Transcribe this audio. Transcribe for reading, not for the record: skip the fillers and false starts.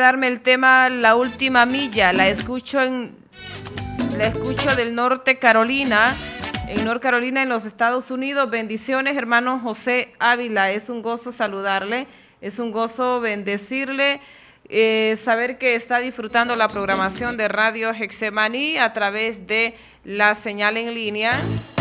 darme el tema La Última Milla. La escucho del Norte Carolina, en North Carolina, en los Estados Unidos. Bendiciones, hermano José Ávila. Es un gozo saludarle, es un gozo bendecirle, saber que está disfrutando la programación de Radio Getsemaní a través de la señal en línea.